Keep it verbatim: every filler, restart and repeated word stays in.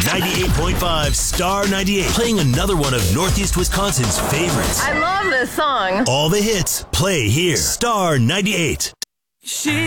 ninety-eight point five Star ninety-eight. Playing another one of Northeast Wisconsin's favorites. I love this song. All the hits, play here. Star ninety-eight. She